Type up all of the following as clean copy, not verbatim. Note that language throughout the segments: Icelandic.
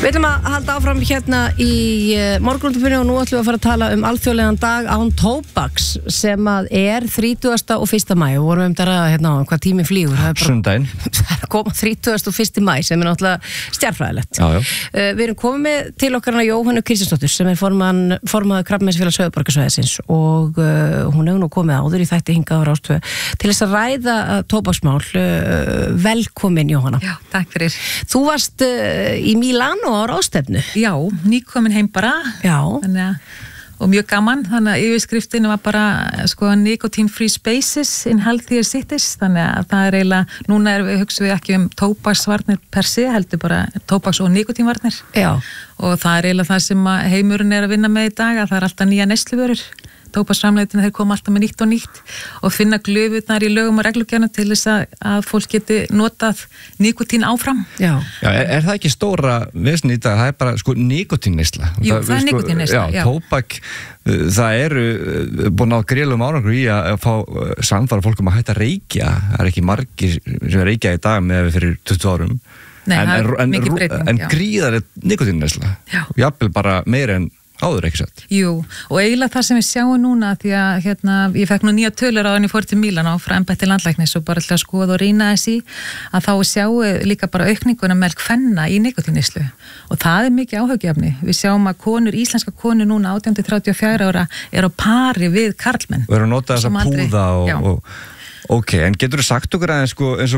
Við ætlum að halda áfram hérna í morgunútvarpinu og nú ætlum við að fara að tala alþjóðlegan dag án tóbaks sem að 30. og 1. maí og vorum að ræða hérna á hvað tíminn flýgur. Sundaginn. Það er að koma 30. og 1. maí sem er náttúrulega stjarfræðilegt. Við erum komið til okkar hana Jóhannu Kristjánsdóttur sem er formaður Krabbameinsfélags Höfuðborgarsvæðisins og hún hefur nú komið áður í þætti hingað á Rás 2 til þess að ræða tóbaksmál. Velkomin Jóhanna. Já, takk fyrir. Þú varst í Mílanó á ráðstefnu. Já, nýkomin heim bara. Já. Og mjög gaman, þannig að yfirskriftin var bara nicotine free spaces in healthier cities, þannig að það er eiginlega, núna hugsaum við ekki tóbaksvarnir per se, heldur bara tóbaks- og nikotínvarnir. Já. Og það er eiginlega það sem heimurinn er að vinna með í dag, að það er alltaf nýja neysluvörur. Tóbaksframleiðina þeir koma alltaf með nýtt og nýtt og finna glufurnar í lögum og reglugerðum til þess að fólk geti notað nikotín áfram. Já, er það ekki stóra vesn í dag? Það er bara nikotín-neysla. Jú, það er nikotín-neysla, já. Tóbak, það eru búin á gríðlegum árangur í að fá samfara fólkum að hætta að reykja. Það er ekki margir sem reykja í dag með fyrir 20 árum. Nei, það er mikið breyting. En gríðarleg nikotín-neysla. Jafnvel bara meira en áður ekki satt. Jú, og eiginlega það sem við sjáum núna því að ég fekk nú nýja tölur á henni fór til Mílanó frá embætti landlæknis og bara til að skoða og rýna þessi að þá sjáum líka bara aukninguna með kvenna í nikotínislu og það er mikið áhugjefni. Við sjáum að íslenska konur núna 18-34 ára er á pari við karlmenn. Við erum að nota þessa púða og ok, en getur þú sagt okkur aðeins eins og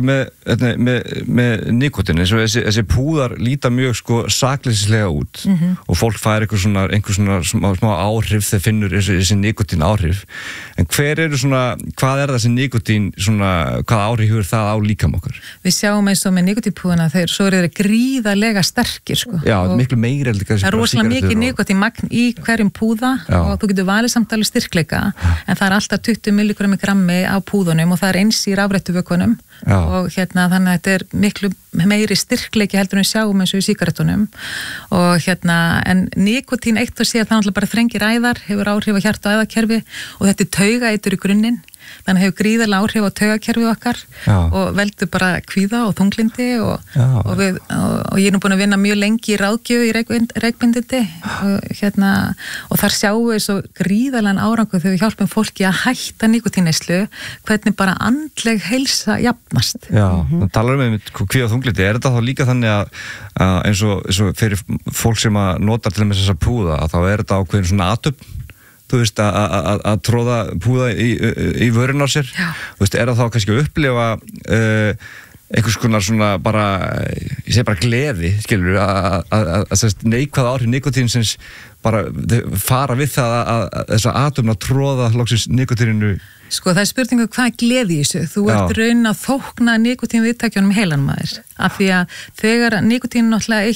með nikotín, eins og þessi púðar líta mjög sakleysislega út og fólk fær einhver svona smá áhrif þegar finnur þessi nikotín áhrif, en hvað er þessi nikotín hvað áhrif hefur það á líkam okkur? Við sjáum eins og með nikotínpúðuna svo eru þeir gríðarlega sterkir Já, miklu meira það er rosalega mikið nikotínmagn í hverjum púða og þú getur valið samt alveg styrkleika en það er alltaf 20 milligrammi grammi á púðunum og það er eins í rafrættuvökunum og þannig að þetta er miklu meiri styrkleiki heldur en sjáum eins og í sígarettunum og en nikotín eitt og sé að það náttúrulega bara þrengir æðar, hefur áhrif á hjarta- og æðakerfi og þetta er taugaitur í grunninn þannig hefur gríðarlega áhrif á taugakerfið okkar og veldur bara kvíða og þunglindi og ég er nú búin að vinna mjög lengi í ráðgjöf í reykbindindi og þar sjáum við svo gríðarlegan árangur þegar við hjálpum fólki að hætta nikotíneyslu hvernig bara andleg heilsa jafnast. Já, það talar um kvíða og þunglindi, er þetta þá líka þannig að eins og fyrir fólk sem að nota til þess að púða að þá er þetta ákveðin svona athöfn þú veist, að tróða púða í vörun á sér. Þú veist, er það þá kannski að upplifa einhvers konar svona bara, ég segi bara gleði, skilur, að neikvæða áhrif nikotínsins bara fara við það að þessa athöfn að tróða loksins nikotíninu. Sko það er spurningu hvað gleði í þessu. Þú ert raun að þókna nikotín viðtækjunum í heilanum aðeins. Af því að þegar nikotín náttúrulega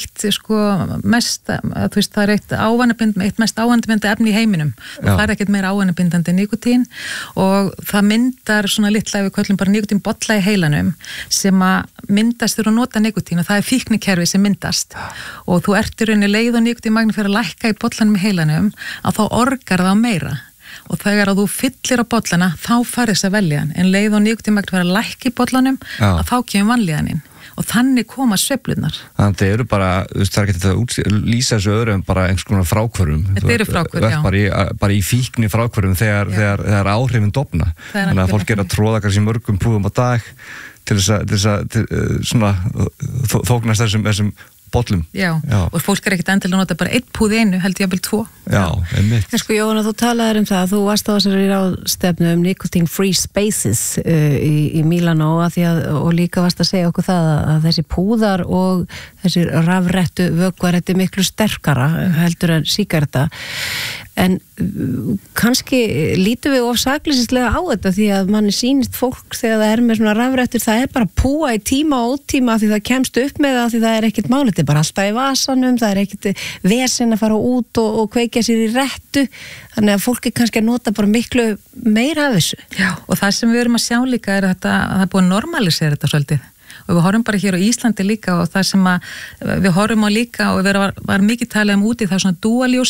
það er eitt mest ávanabindandi efni í heiminum og það er ekkert meira ávanabindandi nikotín og það myndar svona litla við köllum bara nikotínbolla í heilanum sem að myndast þegar að nota nikotín og það er fíknikerfi sem myndast og þú ert í rauninni leið og nikotínmagn fyrir að lækka í bollanum í heilanum að þá orgar það meira. Og þegar að þú fyllir á bollana þá farið þess að velja hann, en leið og nikotínmagn fyrir að lækka í bollanum að þá kemur vanlíðaninn og þannig koma sveiflurnar. Þannig að það eru bara, það er ekki þetta að lýsa þessu öðru en bara einhvers konar fráhvörfum. Þetta eru fráhvörf, já. Bara í fíkni fráhvörfum þegar áhrifin dofna. Þannig að fólk er að tróða kannski mörgum púðum á dag til þess að þóknast þessum bollum. Já, og fólk er ekkert endilega að nota bara 1 púð í einu, held ég að vel 2. Já, einmitt. Sko Jóhanna, þú talaðir það að þú varst á þessari ráðstefnu nicotine free spaces í Mílanó og líka varst að segja okkur það að þessi púðar og þessi rafrættu vökvar þetta er miklu sterkara heldur en sígaretta en kannski lítum við of sakleysislega á þetta því að manni sýnist fólk þegar það er með svona rafrættur það er bara púa í tíma og ótíma því það kemst upp með það því það er ekkert máli þetta er bara alltaf í vasanum, það er ekkert vesen að fara út og kveikja sér í rettu þannig að fólk er kannski að nota bara miklu meira af þessu. Já, og það sem við erum að sjá líka er að það er búið að normalisera þetta svolítið og við horfum bara hér á Íslandi líka og það sem við horfum á líka og var mikið talað úti það svona dual user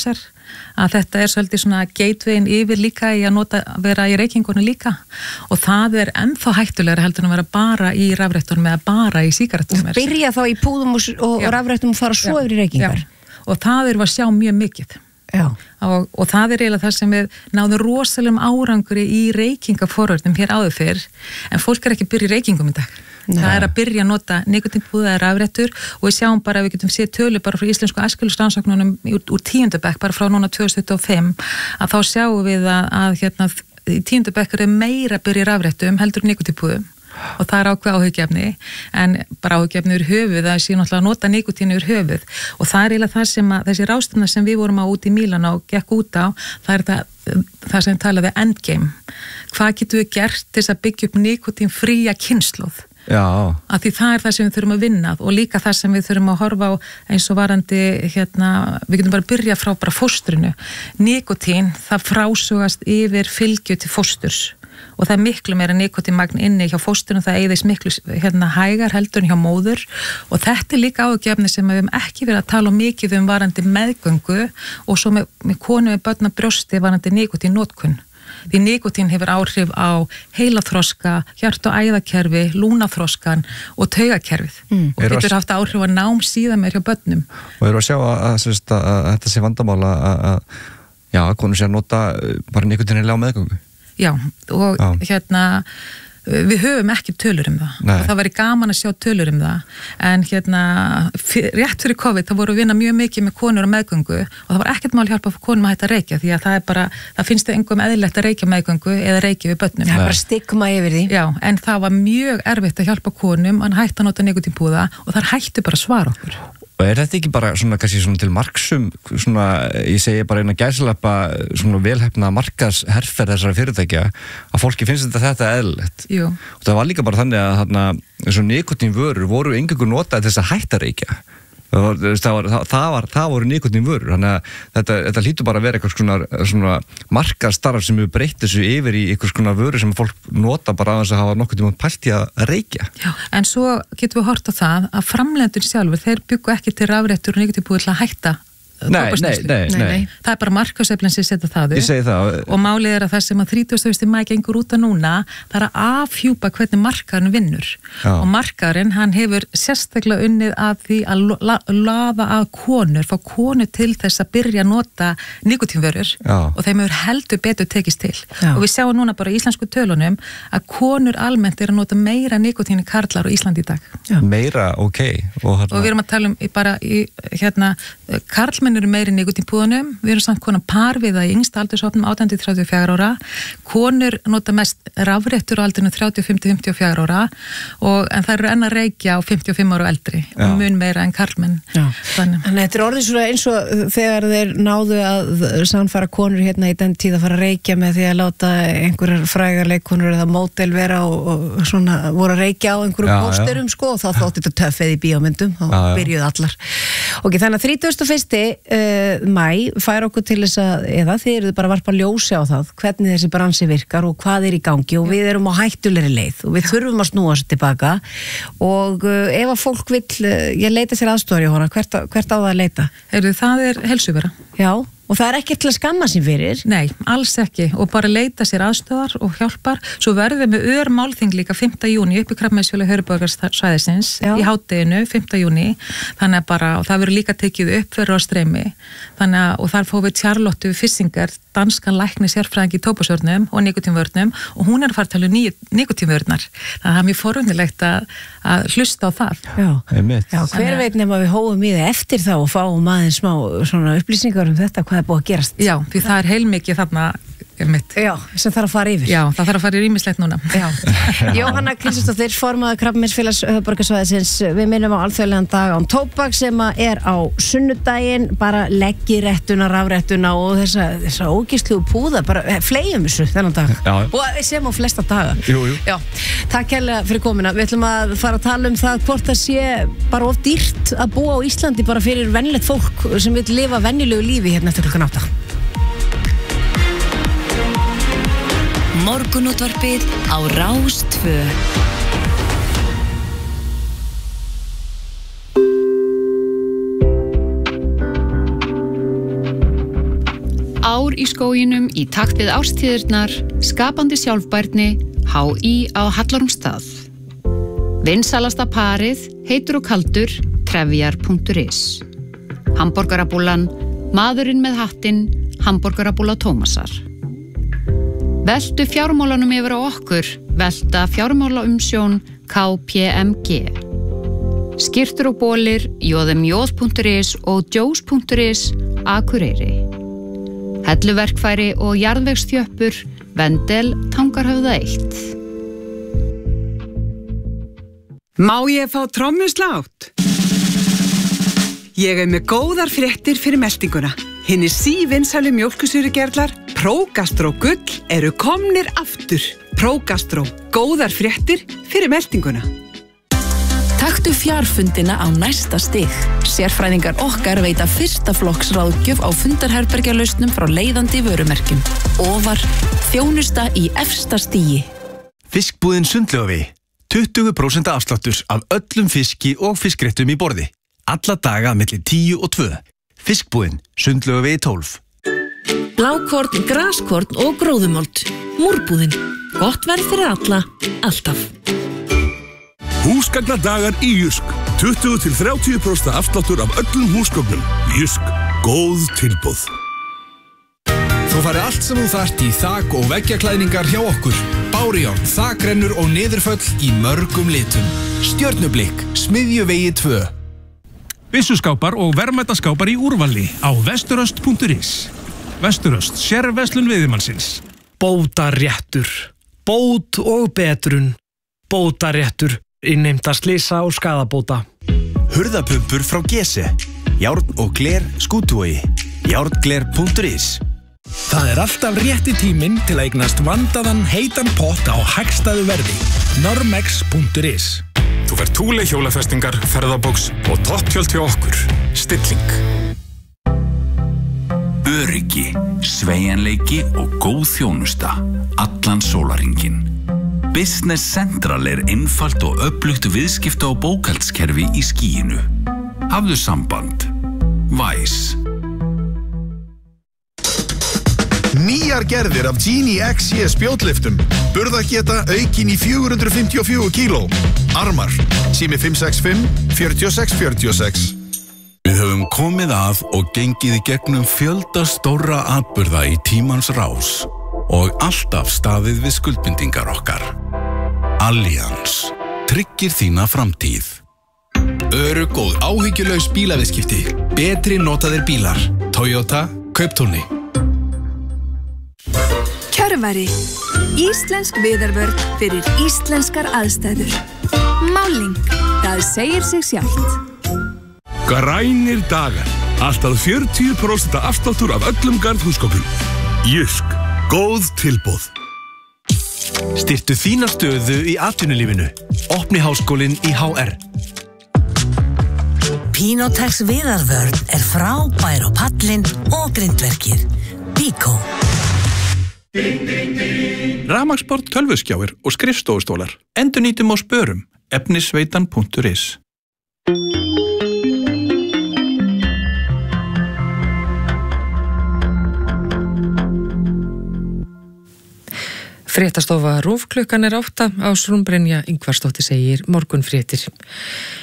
að þetta svolítið svona gateway-in yfir líka í að vera í reykingunum líka og það ennþá hættulegra heldur en að vera bara í rafrettunum eða bara í sígarettum. Byrja þá í púðum og rafrettum og fara svo yfir í reykingar. Og það að sjá mjög mikið. Og það eiginlega það sem við náðum rosalegum árangri í reykingaforvörnum hér áður fyrr, en fólk ekki að byrja í reykingum í dag. Það að byrja að nota nikótínpúða eða rafrettur og við sjáum bara, við getum séð tölu bara frá íslensku æskulýsrannsóknunum úr 10. bekk, bara frá núna 2025, að þá sjáum við að í 10. bekk meira að byrja í rafrettum heldur nikótínpúðum. Og það ákveð áhugjefni, en bara áhugjefni yfir höfuð, það sé náttúrulega að nota nikotínu yfir höfuð og það eiginlega það sem að þessi ráðstefna sem við vorum á út í Mílanó og gekk út á, það það sem talaði endgame. Hvað getum við gert til þess að byggja upp nikotínfría kynslóð? Já. Af því það það sem við þurfum að vinna og líka það sem við þurfum að horfa á eins og varandi, við getum bara að byrja frá bara fóstrinu. Nikotín, það frásugast yfir fylgju til fósturs. Og það miklu meira nikotínmagn inni hjá fósturinn, það eyðist miklu hægar heldur en hjá móður og þetta líka áhugjefni sem við hefum ekki verið að tala mikið varandi meðgöngu og svo með konu með börn á brjósti varandi nikotínnotkun. Því nikotín hefur áhrif á heilaþroska, hjart- og æðakerfi, lúnaþroskan og taugakerfið og getur haft áhrif á nám síðan meir hjá börnum. Og eru að sjá að þetta sé vandamál að konur sé að nota bara nikotínilega á meðgöngu? Já, og við höfum ekki tölur það. Og það væri gaman að sjá tölur það, en rétt fyrir COVID þá voru við vinna mjög mikið með konur á meðgöngu og það var ekkert mál að hjálpa konum að hætta að reykja því að það finnst engum eðlilegt að reykja meðgöngu eða reykja við börnum. Það er bara stigma yfir því. Já, en það var mjög erfitt að hjálpa konum að hætta að nota nikotínpúða og þar hættu bara að svara okkur. Og þetta ekki bara kannski til marksum, ég segi bara eina gæsleppa velhefna markaðsherferð þessara fyrirtækja, að fólki finnst þetta eðlilegt. Jú. Og það var líka bara þannig að þessu nikotínvörur voru eingöngu notaði til þess að hætta reykja. Það voru nikotínvörur, þannig að þetta hlýtur bara að vera eitthvað svona markaðsstarf sem við breytt þessu yfir í eitthvað svona vöru sem fólk nota bara að þess að hafa nokkuð tíma pælt í að reykja. Já, en svo getum við hort á það að framleiðendur sjálfur, þeir byggu ekki til rafrettur og nikotínpúða til að hætta. Nei. Það bara markaðsöflin sem setja það upp. Ég segi það. Og málið að það sem að 30. maí gengur út að núna, það að afhjúpa hvernig markaðurinn vinnur. Já. Og markaðurinn, hann hefur sérstaklega unnið að því að laða að konur, fá konur til þess að byrja að nota nikotínvörur og þeim hefur heldur betur tekist til. Já. Og við sjáum núna bara í íslensku tölunum að konur almennt að nota meira nikotín í karlar á Íslandi í dag. Já. Meira, ok. Og við erum að tala karlmenn eru meiri nikotínpúðunum, við erum samt konar par við það í yngsta aldurshópnum 18-34 ára, konur nota mest rafrettur á aldurinu 35-54 ára en það eru enn að reykja á 55 ára og eldri og mun meira en karlmenn. Þannig þetta orðið svona eins og þegar þeir náðu að sannfara konur í den tíð að fara að reykja með því að láta einhverjar frægar leikkonur eða mótel vera og svona voru að reykja á einhverjum pósterum og þá þótti þetta töffið í bíómyndum og byrjuð allar. Ok, þannig að 31. Maí fær okkur til þess að, eða þið eruð bara að varpa ljósi á það, hvernig þessi bransi virkar og hvað í gangi og við erum á hættulegri leið og við þurfum að snúa sér tilbaka og ef að fólk vill, ég leita sér aðstofar í hana, hvert á það að leita? Það heilsuvera. Já. Og það ekki til að skamma sín fyrir? Nei, alls ekki og bara leita sér aðstöðar og hjálpar. Svo verðum við málþing líka 5. júní upp í Krabbameinsfélagi höfuðborgarsvæðisins í hádeginu 5. júní. Þannig að bara, og það verður líka tekið upp fyrir á streymi. Þannig að, og þar fóðum við Charlotte Fissingar, danskan lækni sérfræðing í tóbaksvörnum og nikotínvörnum og hún að fara að tala um nikotínvörnar. Þannig að það mjög forvunilegt að hlusta á það. Já, hver veit nema við hófum í það eftir þá og fáum aðeins smá svona upplýsingar þetta, hvað búið að gerast. Já, því það heilmikið þarna mitt. Já, sem þarf að fara yfir. Já, það þarf að fara yfir ýmislegt núna. Já. Jóhanna Kristjánsdóttir, formaður Krabbameinsfélags höfuðborgarsvæðisins, við minnum á alþjóðlegan dag án tóbak sem er á sunnudaginn, bara leggirettuna, rafrettuna og þessa ógeðslegu púða, bara flegjum þessu þennan dag. Já. Og sem á flesta daga. Jú. Já. Takk hérlega fyrir komuna. Við ætlum að fara að tala um það hvort það sé bara of dýrt að búa á Íslandi bara fyrir venjulegt fólk sem vil lifa venjulegu lífi eftir klukkan 8. Morgunútvarpið á Rás 2. Ár í skóginum í takt við árstíðirnar, skapandi sjálfbærni, HÍ á Hallormsstað. Vinsalasta parið, heitur og kaldur, trefjar.is. Hamborgarabúlan, maðurinn með hattinn, hamborgarabúla Tómasar. Veltu fjármálanum yfir á okkur, velta fjármálaumsjón KPMG. Skyrtur og bólir, jóðumjóð.is og djós.is, Akureyri. Helluverkfæri og jarðvegsþjöppur, Vendel, Tangarhöfða 1. Má ég fá trommuslátt? Ég með góðar fréttir fyrir meltinguna. Hinir sívinsælu mjólkursýrugerlar Prógastró Gull eru komnir aftur. Prógastró, góðar fréttir fyrir meltinguna. Taktu fjarfundina á næsta stig. Sérfræðingar okkar veita fyrsta flokks ráðgjöf á fundarherbergjalausnum frá leiðandi vörumerkjum. Ofar, þjónusta í efsta stigi. Fiskbúðin Sundlaugavegi. 20% afsláttur af öllum fiski og fiskréttum í borði. Alla daga milli 10 og 2. Fiskbúðin Sundlaugavegi 12. Blákorn, graskorn og gróðumold. Múrbúðin. Gott verð fyrir alla, alltaf. Húsgagnadagar í Jysk. 20-30% afsláttur af öllum húsgögnum. Jysk. Góð tilboð. Þú fari allt sem þú þarft í þak- og veggjaklæðningar hjá okkur. Bárjárn, þakrennur og niðurföll í mörgum litum. Stjörnublikk, Smiðjuvegi 2. Byssuskápar og verðmætaskápar í úrvali á vesturöst.is. Vesturöst, sérverslun veiðimannsins. Bótaréttur. Bót og betrun. Bótaréttur. Innheimta slysa og skaðabóta. Hurðapumpur frá Gese. Járn og gler Skútuvogi. Járngler.is. Það alltaf rétti tíminn til að eignast vandaðan heitan pott á hagstæðu verði. Normex.is. Þú fær Thule hjólafestingar, ferðaboks og topptjöld hjá okkur. Stilling. Öryggi, sveigjanleiki og góð þjónusta. Allan sólarhringinn. Business Central einfalt og öflugt viðskipta- og bókhaldskerfi í skýinu. Hafðu samband. Væs. Nýjar gerðir af Genie XE spjótlyftum. Burðargeta aukin í 454 kíló. Armar. Sími 565 46 46. Við höfum komið að og gengið í gegnum fjölda stórra atburða í tímans rás og alltaf staðið við skuldbindingar okkar. Allianz tryggir þína framtíð. Örugg og áhyggjulaus bílaviðskipti. Betri notaðir bílar. Toyota, Kauptúni. Kjörvari. Íslensk viðarvörn fyrir íslenskar aðstæður. Máling. Það segir sig sjálft. Grænir dagar. Alltaf 40% afsláttur af öllum garðhúsgögnum. Jysk. Góð tilboð. Styrktu þína stöðu í atvinnulífinu. Opni háskólinn í HR. Pinotex viðarvörn frábær á pallinn og grindverkið. Bíkó. Rafmagnsbord, tölvuskjáir og skrifstofustólar. Endurnýtum á spörum. Efnisveitan.is. Fréttastofa RÚV klukkan 8, Ásrún Brynja Ingvarsdóttir segir morgunfréttir.